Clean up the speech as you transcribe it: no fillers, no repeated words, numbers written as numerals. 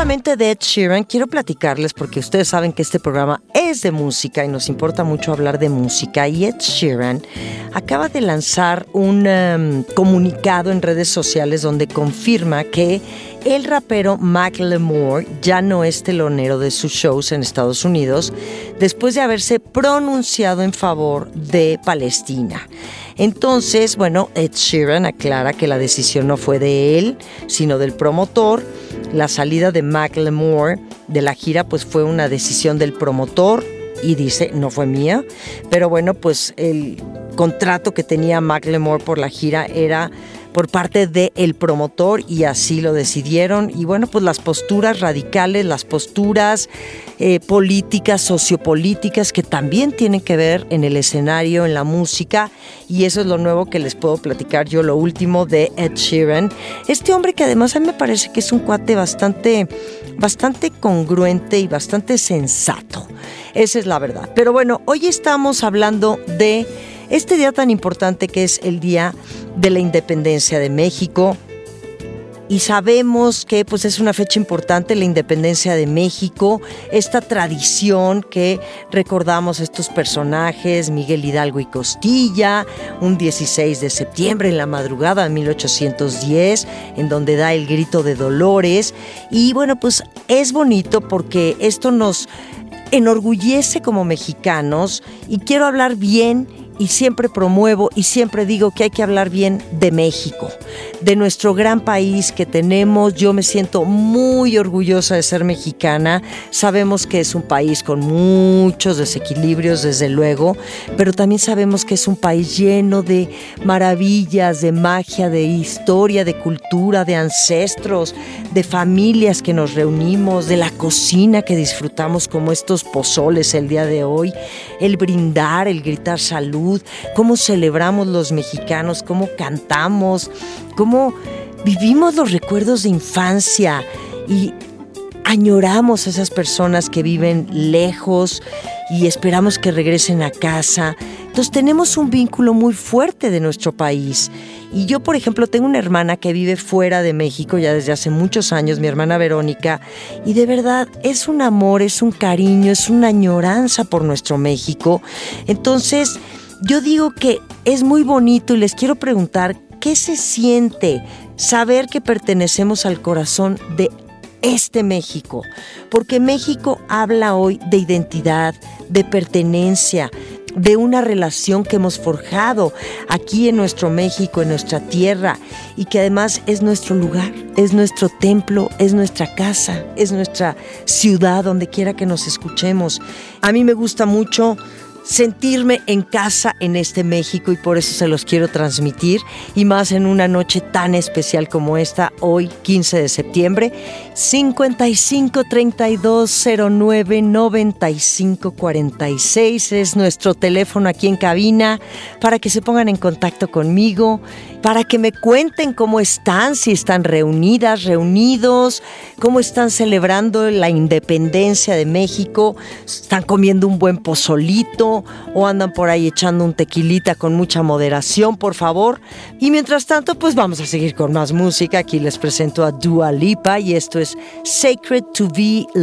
justamente de Ed Sheeran quiero platicarles, porque ustedes saben que este programa es de música y nos importa mucho hablar de música, y Ed Sheeran acaba de lanzar un comunicado en redes sociales donde confirma que el rapero Macklemore ya no es telonero de sus shows en Estados Unidos después de haberse pronunciado en favor de Palestina. Entonces, bueno, Ed Sheeran aclara que la decisión no fue de él, sino del promotor. La salida de Macklemore de la gira pues fue una decisión del promotor y dice, no fue mía. Pero bueno, pues el contrato que tenía Macklemore por la gira era por parte del promotor y así lo decidieron. Y bueno, pues las posturas radicales, las posturas políticas, sociopolíticas que también tienen que ver en el escenario, en la música, y eso es lo nuevo que les puedo platicar yo, lo último de Ed Sheeran. Este hombre que además a mí me parece que es un cuate bastante congruente y bastante sensato. Esa es la verdad. Pero bueno, hoy estamos hablando de este día tan importante que es el Día de la Independencia de México. Y sabemos que pues es una fecha importante, la independencia de México, esta tradición que recordamos estos personajes, Miguel Hidalgo y Costilla, un 16 de septiembre en la madrugada de 1810, en donde da el grito de Dolores. Y bueno, pues es bonito porque esto nos enorgullece como mexicanos, y quiero hablar bien. Y siempre promuevo y siempre digo que hay que hablar bien de México, de nuestro gran país que tenemos. Yo me siento muy orgullosa de ser mexicana. Sabemos que es un país con muchos desequilibrios, desde luego, pero también sabemos que es un país lleno de maravillas, de magia, de historia, de cultura, de ancestros, de familias que nos reunimos, de la cocina que disfrutamos como estos pozoles el día de hoy, el brindar, el gritar salud, cómo celebramos los mexicanos, cómo cantamos, cómo vivimos los recuerdos de infancia y añoramos a esas personas que viven lejos y esperamos que regresen a casa. Entonces tenemos un vínculo muy fuerte de nuestro país. Y yo, por ejemplo, tengo una hermana que vive fuera de México ya desde hace muchos años, mi hermana Verónica, y de verdad es un amor, es un cariño, es una añoranza por nuestro México. Entonces, yo digo que es muy bonito y les quiero preguntar, ¿qué se siente saber que pertenecemos al corazón de este México? Porque México habla hoy de identidad, de pertenencia, de una relación que hemos forjado aquí en nuestro México, en nuestra tierra, y que además es nuestro lugar, es nuestro templo, es nuestra casa, es nuestra ciudad, donde quiera que nos escuchemos. A mí me gusta mucho sentirme en casa en este México y por eso se los quiero transmitir, y más en una noche tan especial como esta, hoy 15 de septiembre. 55 32 09 95 46 es nuestro teléfono aquí en cabina para que se pongan en contacto conmigo, para que me cuenten cómo están, si están reunidas, reunidos, cómo están celebrando la independencia de México, están comiendo un buen pozolito o andan por ahí echando un tequilita con mucha moderación, por favor. Y mientras tanto, pues vamos a seguir con más música. Aquí les presento a Dua Lipa y esto es Sacred to Be